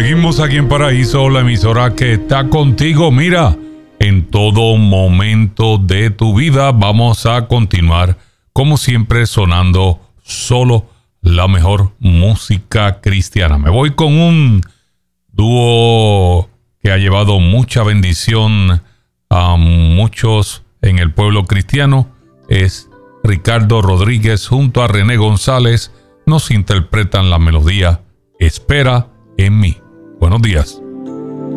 Seguimos aquí en Paraíso, la emisora que está contigo. Mira, en todo momento de tu vida vamos a continuar, como siempre, sonando solo la mejor música cristiana. Me voy con un dúo que ha llevado mucha bendición a muchos en el pueblo cristiano. Es Ricardo Rodríguez junto a René González. Nos interpretan la melodía Espera en mí. Buenos días.